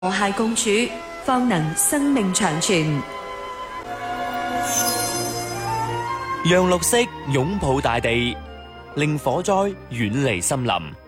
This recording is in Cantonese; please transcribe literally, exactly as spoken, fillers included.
和諧共處，方能生命長存。 讓綠色擁抱大地，令火災遠離森林。